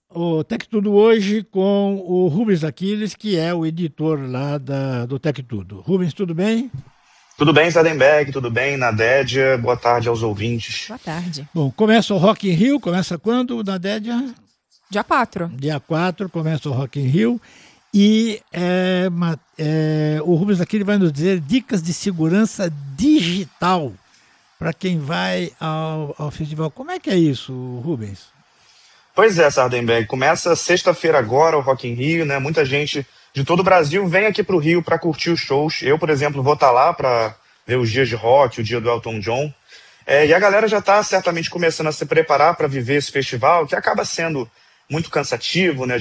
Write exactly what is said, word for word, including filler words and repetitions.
o Tech Tudo hoje com o Rubens Aquiles, que é o editor lá da, do Tech Tudo. Rubens, tudo bem? Tudo bem, Sardenberg, tudo bem, Nadédia? Boa tarde aos ouvintes. Boa tarde. Bom, começa o Rock in Rio, começa quando, Nadédia? Dia quatro. Dia quatro, começa o Rock in Rio. E é, é, o Rubens Aquiles vai nos dizer dicas de segurança digital para quem vai ao, ao festival. Como é que é isso, Rubens? Pois é, Sardenberg, começa sexta-feira agora o Rock in Rio, né? Muita gente de todo o Brasil vem aqui para o Rio para curtir os shows. Eu, por exemplo, vou estar lá para ver os dias de rock, o dia do Elton John. É, e a galera já está certamente começando a se preparar para viver esse festival, que acaba sendo muito cansativo, né?